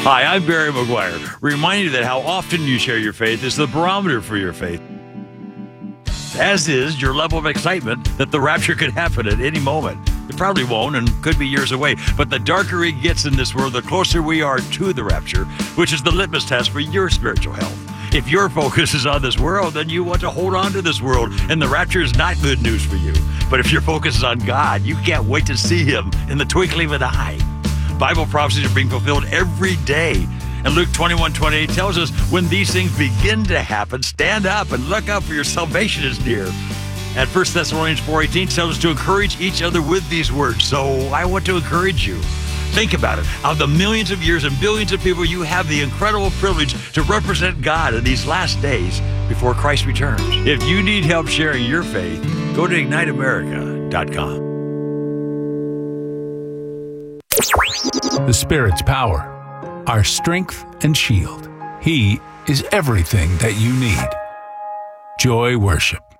Hi, I'm Barry McGuire, reminding you that how often you share your faith is the barometer for your faith, as is your level of excitement that the rapture could happen at any moment. It probably won't and could be years away, but the darker it gets in this world, the closer we are to the rapture, which is the litmus test for your spiritual health. If your focus is on this world, then you want to hold on to this world, and the rapture is not good news for you. But if your focus is on God, you can't wait to see Him in the twinkling of an eye. Bible prophecies are being fulfilled every day. And Luke 21:28 tells us when these things begin to happen, stand up and look up, for your salvation is near. And 1 Thessalonians 4:18 tells us to encourage each other with these words. So I want to encourage you. Think about it. Of the millions of years and billions of people, you have the incredible privilege to represent God in these last days before Christ returns. If you need help sharing your faith, go to IgniteAmerica.com. The Spirit's power, our strength and shield. He is everything that you need. Joy Worship.